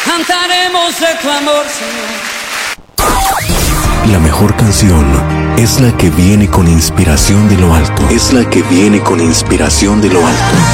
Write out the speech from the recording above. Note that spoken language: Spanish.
cantaremos de tu amor, Señor. La mejor canción es la que viene con inspiración de lo alto. Es la que viene con inspiración de lo alto.